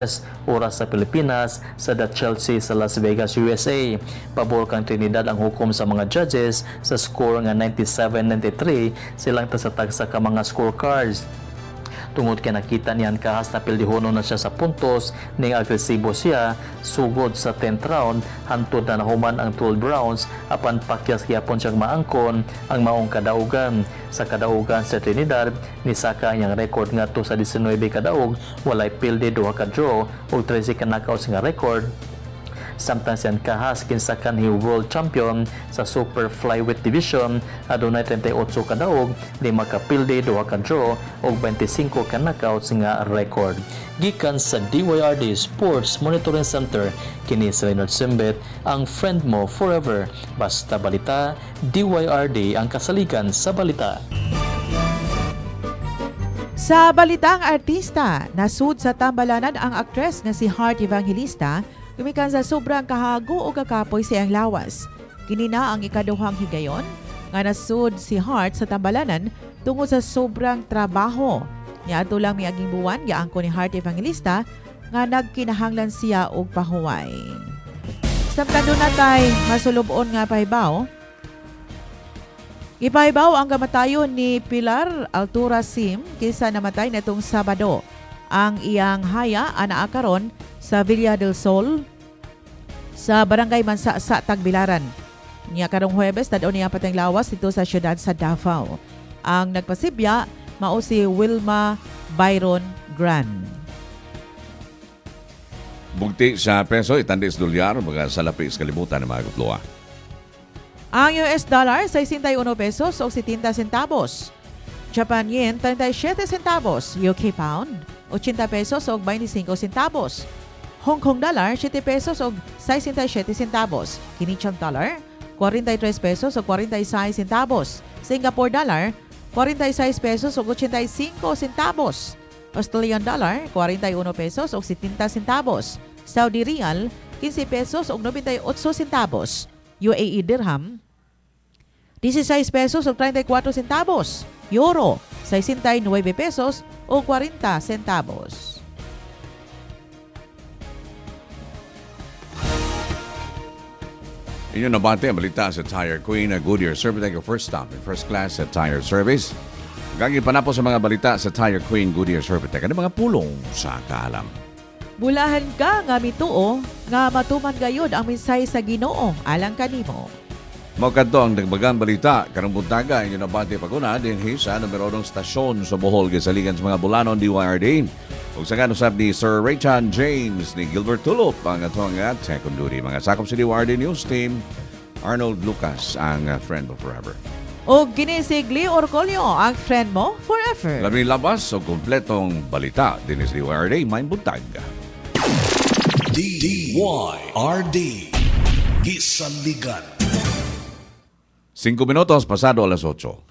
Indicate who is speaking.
Speaker 1: oras sa Pilipinas sa The Chelsea sa Las Vegas, USA. Pabor kang Trinidad ang hukom sa mga judges sa score nga 97-93 silang tasatag sa ka mga scorecards. Tungod kay nakita niyan kahas na pildihono na siya sa puntos ning agresibo siya sugod sa 10th round hantod na nahuman ang 12 rounds apan pakyas gyapon siyang maangkon ang maong kadaugan. Sa kadaugan sa Trinidad nisaka niyang record ngadto sa 19 kadaug walay pildi, 2 ka draw ug 13 ka knockouts nga record. Samtang siyang kahas kinsa kanhi world champion sa super flyweight division adunay 38 ka daog, 5 ka pilde, 2 ka draw ug 25 ka knockouts nga record. Gikan sa DYRD Sports Monitoring Center kini si Leonard Simbet, ang friend mo forever. Basta balita, DYRD ang kasaligan sa balita.
Speaker 2: Sa balitang artista, nasud sa tambalanan ang aktres nga si Heart Evangelista gumikan sa sobrang kahago o kakapoy siyang lawas. Kinina ang ikaduhang higayon nga nasud si Heart sa tambalanan tungod sa sobrang trabaho. Niadto lang miaging buwan giangko ni Heart Evangelista nga nagkinahanglan siya og pahuway. Samtang doon natay masulubon nga pahibaw. Ipahibaw ang kamatayon ni Pilar Altura Sim kaysa namatay netong Sabado. Ang iyang haya anaa karon sa Villa del Sol sa Barangay Mansa sa Tagbilaran. Niya karong Huwebes tadon niya pateng lawas dito sa siyudad sa Davao. Ang nagpasibya mao si Wilma Byron Gran.
Speaker 3: Bugti sa peso itandis dolyar mga salapi sa kalibutan ng mga gutloa.
Speaker 2: Ang US dollar 61 pesos o 70 centavos. Japan yen 37 centavos. UK pound 80 pesos o 25 centavos. Hong Kong dollar 7 pesos o 67 centavos. Canadian dollar 43 pesos o 46 centavos. Singapore dollar 46 pesos o 85 centavos. Australian dollar 41 pesos o 70 centavos. Saudi Riyal 15 pesos o 98 centavos. UAE dirham 16 pesos o 34 centavos. Euro 69 pesos o 40 centavos.
Speaker 3: Inyo nabate ang balita sa Tire Queen na Goodyear Service ang first stop and first class sa tire service. Gagawin pa na po sa mga balita sa Tire Queen Goodyear Service. Ano mga pulong sa kaalam?
Speaker 2: Bulahan ka nga mituo nga matuman gayod ang minsay sa Ginoo alang kanimo.
Speaker 3: Mao kadto ang dagbagang balita karong buntaga inyo nabate paguna dinhi sa numero 2 stasyon sa Bohol gisaligan sa mga bulanon DYRD. Ug sa kanusab ni Sir Raychan James ni Gilbert Tulop ang atong second duty. Mga sakop sa DYRD News Team, Arnold Lucas ang friend mo forever.
Speaker 2: O ginisigli Orcolio ang friend mo forever.
Speaker 3: Labing labas o kompletong balita din sa DYRD may buntag.
Speaker 4: DYRD Gisaligan
Speaker 3: 5 minutos pasado alas 8.